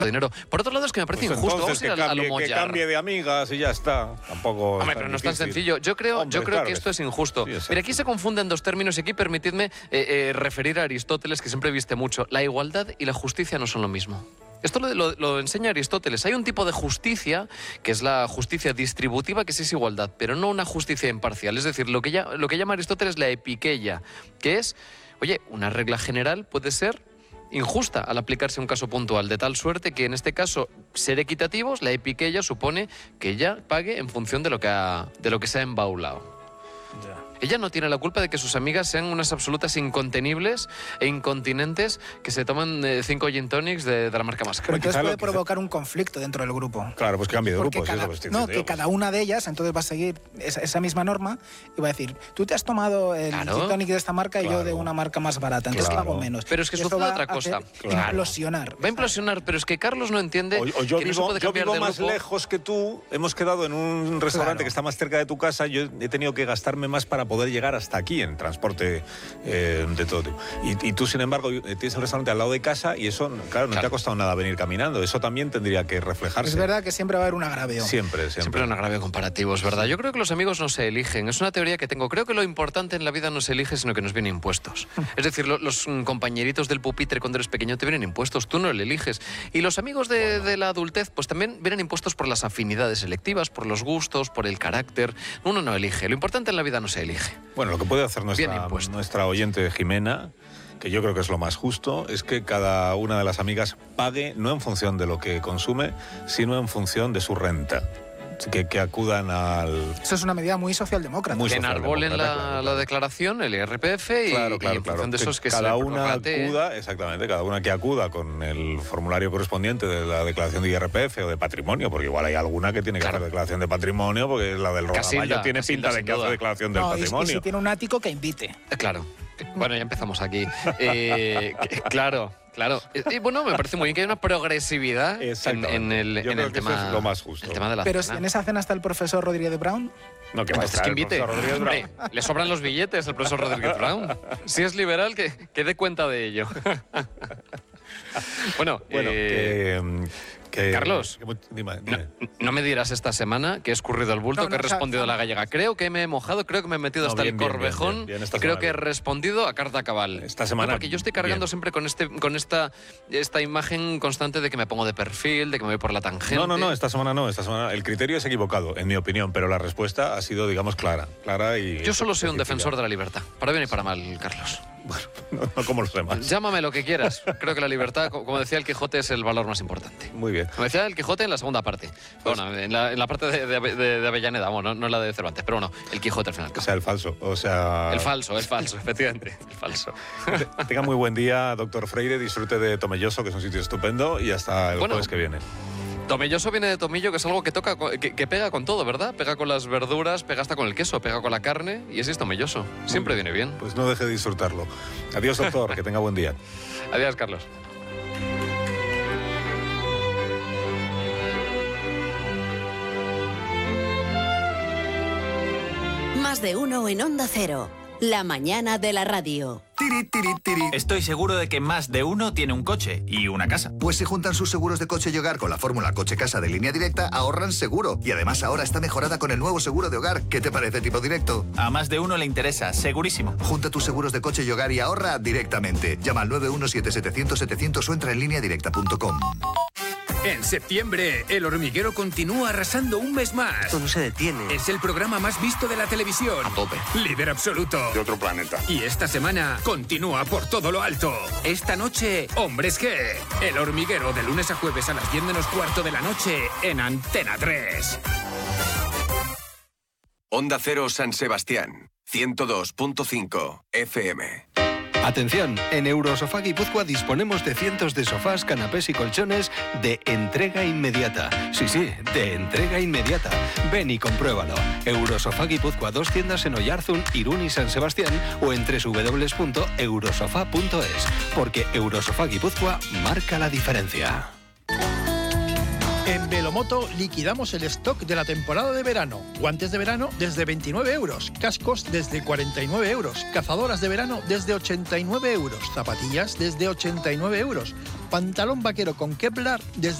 dinero. Por otro lado, es que me parece pues injusto. Vamos a ir a lo mollar. Que cambie de amigas y ya está. Tampoco. Hombre, pero no es tan sencillo. Yo creo que esto es injusto. Sí, mira, aquí se confunden dos términos y aquí permitidme referir a Aristóteles, que siempre viste mucho. La igualdad y la justicia no son lo mismo. Esto lo enseña Aristóteles. Hay un tipo de justicia, que es la justicia distributiva, que sí es igualdad, pero no una justicia imparcial. Es decir, lo que llama Aristóteles la epikeia, que es, oye, una regla general puede ser injusta al aplicarse a un caso puntual, de tal suerte que en este caso, ser equitativos, la epikeia supone que ella pague en función de lo que se ha embaulado. Ya. Ella no tiene la culpa de que sus amigas sean unas absolutas incontenibles e incontinentes que se toman 5 gin tonics de la marca Mascara. Pero entonces puede provocar un conflicto dentro del grupo. Claro, pues que cambie de grupo. Que cada una de ellas entonces va a seguir esa misma norma y va a decir, tú te has tomado el gin tonic de esta marca y yo de una marca más barata, entonces pago menos. Pero es que sucede otra cosa. Implosionar. Va a implosionar, pero es que Carlos no entiende que no se puede cambiar de grupo. Yo vivo más lejos que tú, hemos quedado en un restaurante que está más cerca de tu casa, yo he tenido que gastarme más para poder llegar hasta aquí en transporte de todo tipo. Y tú, sin embargo, tienes el restaurante al lado de casa y eso, claro, no te ha costado nada venir caminando. Eso también tendría que reflejarse. Es verdad que siempre va a haber un agravio. Siempre hay un agravio comparativo, es verdad. Yo creo que los amigos no se eligen. Es una teoría que tengo. Creo que lo importante en la vida no se elige, sino que nos vienen impuestos. Es decir, los compañeritos del pupitre cuando eres pequeño te vienen impuestos, tú no le eliges. Y los amigos de la adultez, pues también vienen impuestos por las afinidades selectivas, por los gustos, por el carácter. Uno no elige. Lo importante en la vida no se elige. Bueno, lo que puede hacer nuestra oyente Jimena, que yo creo que es lo más justo, es que cada una de las amigas pague no en función de lo que consume, sino en función de su renta. Que acudan al... Eso es una medida muy socialdemócrata. Que enarbolen la declaración, el IRPF y en función de eso es que cada una acuda, exactamente, cada una que acuda con el formulario correspondiente de la declaración de IRPF o de patrimonio, porque igual hay alguna que tiene que hacer declaración de patrimonio, porque la del Rodamayo tiene pinta de que hace declaración del patrimonio. Y si tiene un ático, que invite. Claro. Bueno, ya empezamos aquí. Claro. Y bueno, me parece muy bien que hay una progresividad en el tema. Eso es lo más justo. El tema de la Pero cena. si en esa cena está el profesor Rodríguez Brown. No, que va a estar que invite. Hombre, le sobran los billetes al profesor Rodríguez Brown. Si es liberal, que dé cuenta de ello. Bueno, Carlos, dime. No me dirás esta semana que he escurrido el bulto, que he respondido a la gallega. Creo que me he mojado, creo que me he metido hasta el corvejón y creo que he respondido a carta cabal. Esta semana. Porque yo estoy cargando siempre con esta imagen constante de que me pongo de perfil, de que me voy por la tangente. No, esta semana no. Esta semana el criterio es equivocado, en mi opinión, pero la respuesta ha sido, digamos, clara y... Yo solo soy un defensor de la libertad, para bien y para mal, Carlos. Bueno, no como los demás. Llámame lo que quieras. Creo que la libertad, como decía el Quijote, es el valor más importante. Muy bien. Como decía el Quijote en la segunda parte. Bueno, en la parte de Avellaneda, bueno, no en la de Cervantes, pero bueno, el Quijote al final. O sea, el falso. El falso, efectivamente. El falso. Tenga muy buen día, doctor Freire. Disfrute de Tomelloso, que es un sitio estupendo, y hasta el jueves que viene. Tomelloso viene de tomillo, que es algo que toca, que pega con todo, ¿verdad? Pega con las verduras, pega hasta con el queso, pega con la carne, y ese es tomelloso. Siempre viene bien. Pues no deje de disfrutarlo. Adiós, doctor, que tenga buen día. Adiós, Carlos. Más de uno en Onda Cero. La mañana de la radio. Tiri, tiri, tiri. Estoy seguro de que más de uno tiene un coche y una casa. Pues si juntan sus seguros de coche y hogar con la fórmula coche-casa de Línea Directa, ahorran seguro. Y además ahora está mejorada con el nuevo seguro de hogar. ¿Qué te parece, Tipo Directo? A más de uno le interesa, segurísimo. Junta tus seguros de coche y hogar y ahorra directamente. Llama al 917-700-700 o entra en lineadirecta.com. En septiembre, El Hormiguero continúa arrasando un mes más. Esto no se detiene. Es el programa más visto de la televisión. A tope. Líder absoluto. De otro planeta. Y esta semana continúa por todo lo alto. Esta noche, Hombres G. El Hormiguero, de lunes a jueves a las 10 menos cuarto de la noche en Antena 3. Onda Cero San Sebastián, 102.5 FM. Atención, en Eurosofá Guipúzcoa disponemos de cientos de sofás, canapés y colchones de entrega inmediata. Sí, de entrega inmediata. Ven y compruébalo. Eurosofá Guipúzcoa, 2 tiendas en Oyarzun, Irún y San Sebastián o en www.eurosofá.es. Porque Eurosofá Guipúzcoa marca la diferencia. En Velo Velomoto liquidamos el stock de la temporada de verano. Guantes de verano desde 29 euros, cascos desde 49 euros, cazadoras de verano desde 89 euros, zapatillas desde 89 euros, pantalón vaquero con Kevlar desde